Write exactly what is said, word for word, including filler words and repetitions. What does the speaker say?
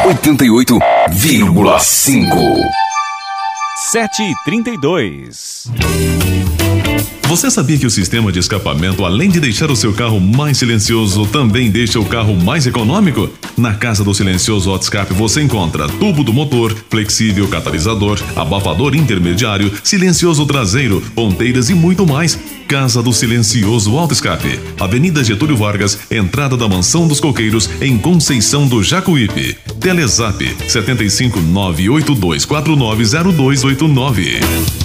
oitenta e oito vírgula cinco. sete e trinta e dois. Você sabia que o sistema de escapamento, além de deixar o seu carro mais silencioso, também deixa o carro mais econômico? Na Casa do Silencioso Autoscape você encontra tubo do motor, flexível catalisador, abafador intermediário, silencioso traseiro, ponteiras e muito mais. Casa do Silencioso Autoscape, Avenida Getúlio Vargas, entrada da Mansão dos Coqueiros, em Conceição do Jacuípe. Telezap sete cinco nove oito dois quatro nove zero dois oito nove.